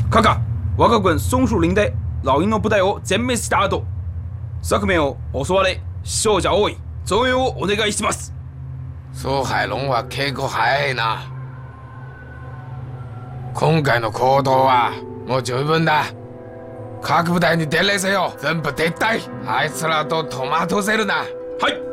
閣下、我が軍松樹林で老鷹の部隊を全滅した後、昨面を襲われ死傷者多い。増援をお願いします。 蘇海龍は結構早いな。今回の行動はもう十分だ。各部隊に伝令せよ。全部撤退。あいつらと戸惑わせるな。 はい。